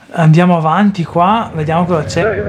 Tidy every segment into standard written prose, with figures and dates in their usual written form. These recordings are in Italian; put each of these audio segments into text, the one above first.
Andiamo avanti qua, vediamo cosa c'è.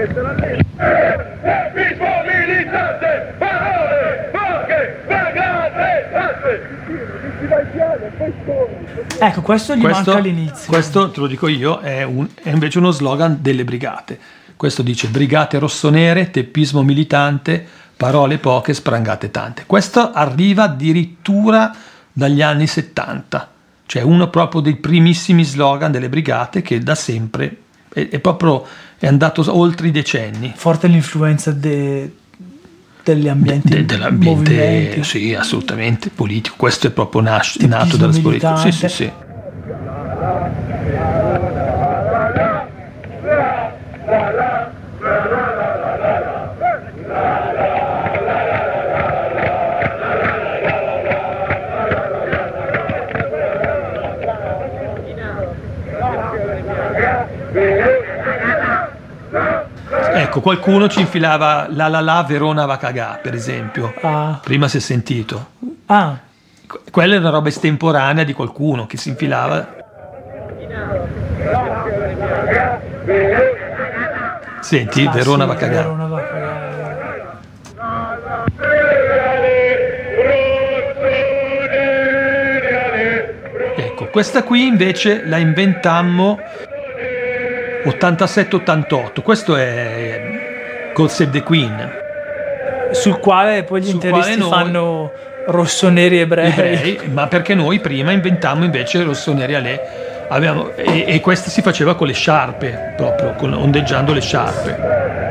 Ecco, questo gli manca all'inizio. Questo, te lo dico io, è invece uno slogan delle brigate. Questo dice: brigate rossonere, teppismo militante, parole poche, sprangate tante. Questo arriva addirittura dagli anni 70, cioè uno proprio dei primissimi slogan delle brigate, che da sempre è andato oltre i decenni. Forte l'influenza degli ambienti, dell'ambiente, movimenti. Sì, assolutamente politico. Questo è proprio nato dalla politica. Sì. Ecco, qualcuno ci infilava la Verona va cagà, per esempio. Prima si è sentito. Quella è una roba estemporanea di qualcuno che si infilava. Senti, Verona va cagà. Verona va cagà. Ecco, questa qui invece la inventammo 87-88. Questo è God Save the Queen, sul quale poi gli interisti fanno rossoneri ebrei, ma perché noi prima inventammo invece rossoneri alè. E questa si faceva con le sciarpe, proprio ondeggiando le sciarpe.